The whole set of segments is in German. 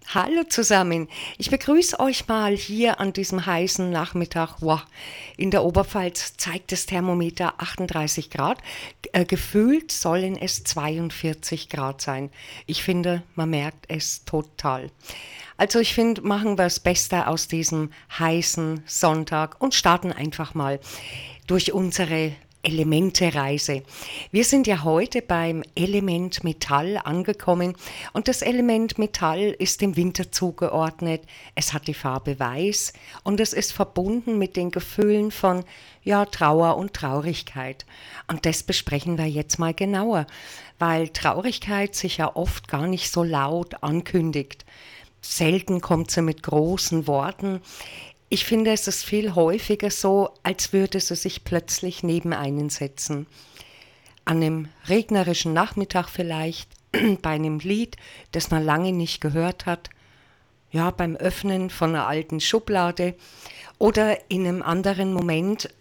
Hallo zusammen. Ich begrüße euch mal hier an diesem heißen Nachmittag. Wow. In der Oberpfalz zeigt das Thermometer 38 Grad. Gefühlt sollen es 42 Grad sein. Ich finde, man merkt es total. Also ich finde, machen wir das Beste aus diesem heißen Sonntag und starten einfach mal durch unsere Elemente-Reise. Wir sind ja heute beim Element Metall angekommen und das Element Metall ist dem Winter zugeordnet. Es hat die Farbe Weiß und es ist verbunden mit den Gefühlen von Trauer und Traurigkeit. Und das besprechen wir jetzt mal genauer, weil Traurigkeit sich ja oft gar nicht so laut ankündigt. Selten kommt sie mit großen Worten. Ich finde, es ist viel häufiger so, als würde sie sich plötzlich neben einen setzen. An einem regnerischen Nachmittag vielleicht, bei einem Lied, das man lange nicht gehört hat, ja, beim Öffnen von einer alten Schublade oder in einem anderen Moment,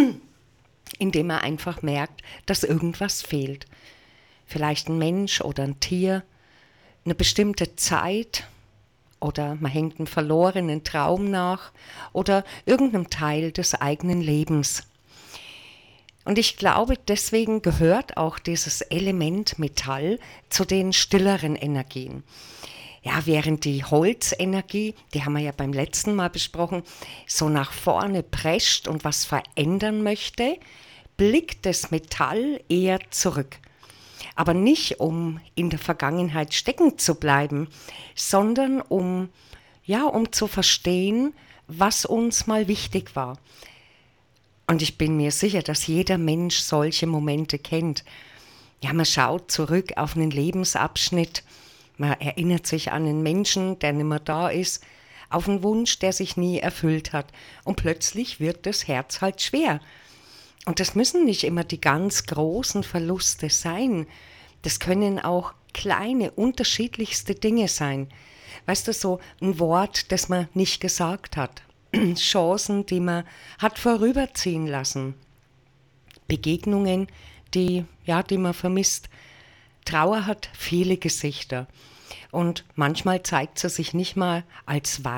in dem man einfach merkt, dass irgendwas fehlt. Vielleicht ein Mensch oder ein Tier, eine bestimmte Zeit. Oder man hängt einem verlorenen Traum nach oder irgendeinem Teil des eigenen Lebens. Und ich glaube, deswegen gehört auch dieses Element Metall zu den stilleren Energien. Ja, während die Holzenergie, die haben wir ja beim letzten Mal besprochen, so nach vorne prescht und was verändern möchte, blickt das Metall eher zurück. Aber nicht, um in der Vergangenheit stecken zu bleiben, sondern um zu verstehen, was uns mal wichtig war. Und ich bin mir sicher, dass jeder Mensch solche Momente kennt. Ja, man schaut zurück auf einen Lebensabschnitt, man erinnert sich an einen Menschen, der nicht mehr da ist, auf einen Wunsch, der sich nie erfüllt hat. Und plötzlich wird das Herz halt schwer. Und das müssen nicht immer die ganz großen Verluste sein. Das können auch kleine, unterschiedlichste Dinge sein. Weißt du, so ein Wort, das man nicht gesagt hat. Chancen, die man hat vorüberziehen lassen. Begegnungen, die man vermisst. Trauer hat viele Gesichter. Und manchmal zeigt sie sich nicht mal als